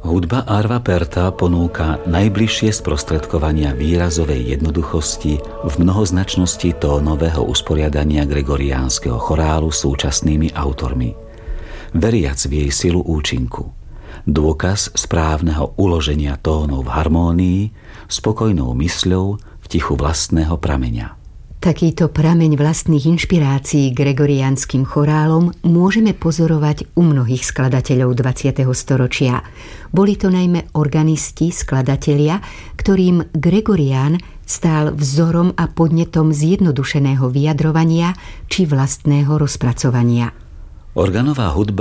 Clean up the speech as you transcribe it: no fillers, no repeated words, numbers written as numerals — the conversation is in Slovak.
Hudba Arva Perta ponúka najbližšie sprostredkovania výrazovej jednoduchosti v mnohoznačnosti tónového usporiadania gregoriánskeho chorálu súčasnými autormi. Veriac v jej silu účinku. Dôkaz správneho uloženia tónov v harmónii, spokojnou mysľou v tichu vlastného prameňa. Takýto prameň vlastných inšpirácií gregoriánskym chorálom môžeme pozorovať u mnohých skladateľov 20. storočia. Boli to najmä organisti, skladatelia, ktorým Gregorián stál vzorom a podnetom zjednodušeného vyjadrovania či vlastného rozpracovania. Organová hudba